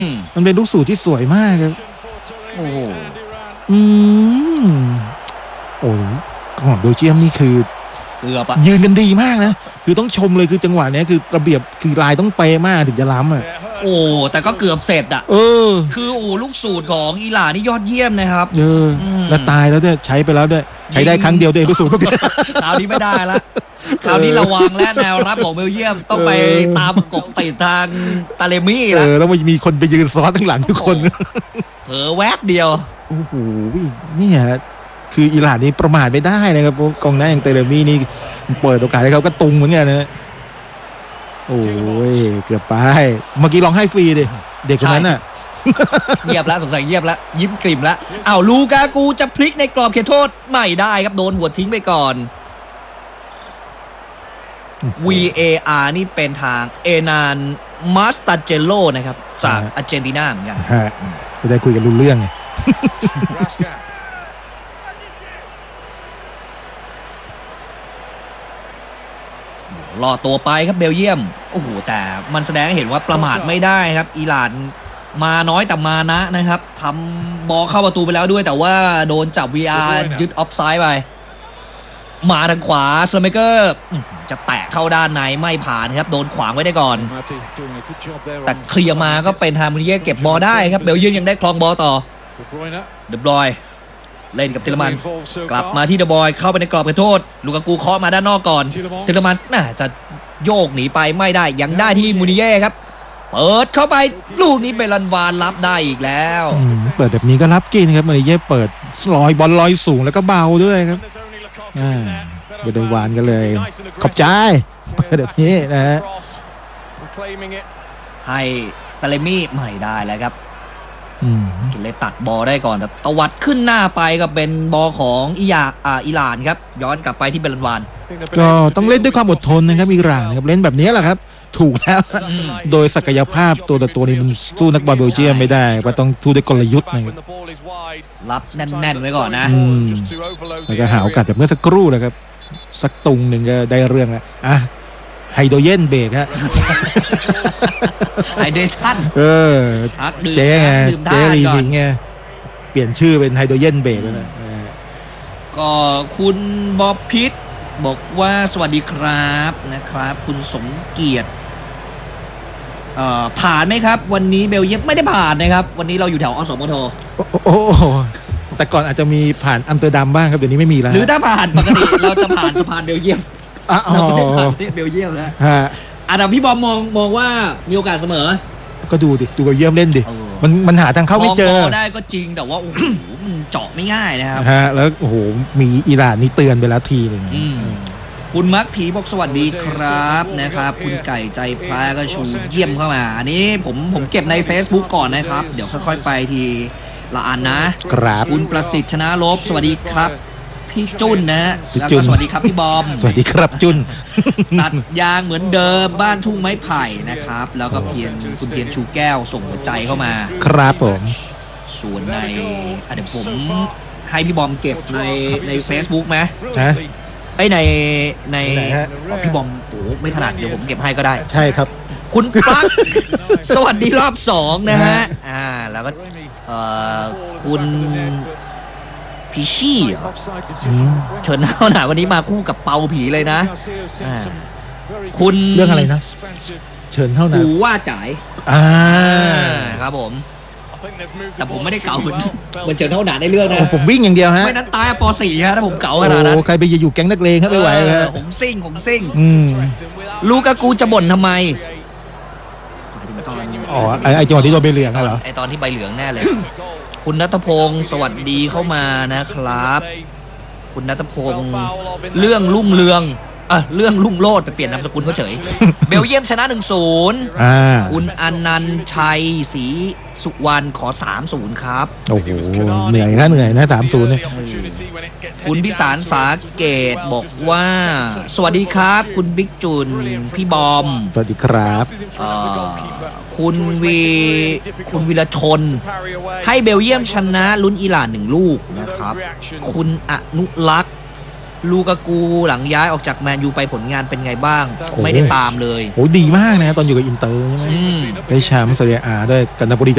มันเป็นลูกสูตรที่สวยมากครับโอ้อืมโอ้ยของเบลเยียมนี่คือเกือบอะยืนกันดีมากนะคือต้องชมเลยคือจังหวะนี้คือระเบียบคือลายต้องเป๊ะมากถึงจะล้ำอ่ะโอ้แต่ก็เกือบเสร็จอะคือลูกสูตรของอิหร่านนี่ยอดเยี่ยมนะครับแล้วตายแล้วด้วยใช้ไปแล้วด้วยใช้ได้ครั้งเดียวด้วยลูกสูตรคราวนี้ไม่ได้ละคราวนี้ระวังและแนวรับของเบลเยียมต้องไปตามกบติดทางตาเลมี่แล้วมันมีคนไปยืนซ้อนทั้งหลังทุกคนเผลอแวบเดียวโอ้โหนี่ฮะคืออิหร่านนี่ประมาทไม่ได้นะครับกองหน้าอย่างเตเรมี่นี่เปิดโอกาสให้เขาก็ตุงเหมือนกันนะโอ้ยเกือบไปเมื่อกี้ร้องไห้ฟรีดิเด็กคนนั้นน่ะเงียบแล้วสงสัยเงียบแล้วยิ้มกลิ่มแล้วลูกากูจะพลิกในกรอบเขตโทษไม่ได้ครับโดนหัวทิ้งไปก่อน VAR นี่เป็นทางเอนานมาสตาเจโลนะครับจากอาร์เจนตินาเหมือนกันจะได้คุยกันรู้เรื่องไงรอตัวไปครับเบลเยียมโอ้โหแต่มันแสดงให้เห็นว่าประมาทไม่ได้ครับอิหร่านมาน้อยแต่มานะครับทำบอลเข้าประตูไปแล้วด้วยแต่ว่าโดนจับ VR ยึดออฟไซด์ไปมาทางขวาสเมเกอร์จะแตะเข้าด้านในไม่ผ่านครับโดนขวางไว้ได้ก่อนแต่เคลียร์มาก็เป็นฮาร์โมนีเก็บบอลได้ครับเบลเยียมยังได้ครองบอลต่อเดบรอยเล่นกับเทเลมันกลับมาที่เดบอยเข้าไปในกรอบเขตโทษลูกากูเคาะมาด้านนอกก่อนเทเลมันน่าจะโยกหนีไปไม่ได้ยังได้ที่มูนิเย่ครับเปิดเข้าไปลูกนี้เบลันวานรับได้อีกแล้วเปิดแบบนี้ก็รับกินครับมูนิเย่เปิดลอยบอลลอยสูงแล้วก็เบาด้วยครับเบลันวานกันเลยขอบใจเปิดแบบนี้นะฮะให้ตาเลมี่ไม่ได้แล้วครับเลยตัดบอลได้ก่อนแต่ตวัดขึ้นหน้าไปก็เป็นบอลของอิหร่านครับย้อนกลับไปที่เบลันวานก็ต้องเล่นด้วยความอดทนนะครับอิหร่านนะครับเล่นแบบนี้แหละครับถูกแล้วโดยศักยภาพตัวต่อตัวนี้มันสู้นักบอลเบลเยียมไม่ได้ก็ต้องสู้ด้วยกลยุทธ์นะครับรับแน่นๆไว้ก่อนนะแล้วก็หาโอกาสแบบเมื่อสักครู่นะครับสักตุงหนึ่งก็ได้เรื่องแล้วไฮโดรเจนเบรกฮะไฮเดรชั่นเจ๊ไงเจ๊รีวิงไงเปลี่ยนชื่อเป็นไฮโดรเจนเบรกแล้วนะก็คุณบ๊อบพิทบอกว่าสวัสดีครับนะครับคุณสมเกียรติผ่านไหมครับวันนี้เบลเยียมไม่ได้ผ่านนะครับวันนี้เราอยู่แถวอสมทโอ้แต่ก่อนอาจจะมีผ่านอัมสเตอร์ดัมบ้างครับเดี๋ยวนี้ไม่มีแล้วหรือถ้าผ่านปกติเราจะผ่านสะพานเบลเยียมเราไม่ได้ผ่านที่เบลเยียมแล้วแต่พี่บอมมองว่ามีโอกาสเสมอก็ดูดิดูเบลเยียมเล่นดิมันหาทางเข้าไม่เจอได้ก็จริงแต่ว่าโอ้โหมันเจาะไม่ง่ายนะครับแล้วโอ้โหมีอิหร่านนี่เตือนไปแล้วทีนึงคุณมักผีบอกสวัสดีครับนะครับคุณไก่ใจพระก็ชูเยี่ยมเข้ามาอันนี้ผมเก็บใน Facebook ก่อนนะครับเดี๋ยวค่อยๆไปทีละอันนะครับคุณประสิทธิ์ชนะลบสวัสดีครับพี่จุนนะแล้วก็สวัสดีครับพี่บอมสวัสดีครับจุนตัดยางเหมือนเดิมบ้านทุ่งไม้ไผ่นะครับแล้วก็คุณเพียรชูแก้วส่งหัวใจเข้ามาครับผมส่วนในเดี๋ยวผมให้พี่บอมเก็บใน Facebook ไหมในพี่บอมโอ้ไม่ถนัดเดี๋ยวผมเก็บให้ก็ได้ใช่ครับคุณปลั๊กสวัสดีรอบ2นะฮะแล้วก็คุณพิชี่เชิญเข้าหนาวันนี้มาคู่กับเปาผีเลยนะคุณเรื่องอะไรนะเชิญเข้าหนากูว่าจ่ายครับผมแต่ผมไม่ได้เก่าเหมือนเชิญเข้าหนาในเรื่องนะผมวิ่งอย่างเดียวฮะไม่นั้นตายป .4 ฮะถ้าผมเก่าขนาดนั้นใครไปอยู่แก๊งนักเลงครับไม่ไหวครับผมซิ่งลูกากูจะบ่นทำไมไอจังหวะที่โดนใบเหลืองเหรอไอตอนที่ใบเหลืองแน่เลยคุณณัฐพงศ์สวัสดีเข้ามานะครับคุณณัฐพงศ์เรื่องรุ่งเรืองเรื่องรุ่งโรจน์ไปเปลี่ยนนามสกุลเขาเฉยเบลเยียมชนะ 1-0 คุณอนันต์ชัยศรีสุวรรณขอ 3-0 ครับโอ้โหเหนื่อยนะ 3-0 เนี่ยคุณพิสารสาเกตบอกว่าสวัสดีครับคุณบิ๊กจุนพี่บอมสวัสดีครับคุณวิรชนให้เบลเยียมชนะลุ้นอิหร่าน1 ลูกนะครับคุณอนุรักษ์ลูกากูหลังย้ายออกจากแมนยูไปผลงานเป็นไงบ้างไม่ได้ตามเลยโอ้ดีมากนะตอนอยู่กับอินเตอร์ใช่ไหมได้แชมป์ซีเรีย A ด้วยกันนาโปลี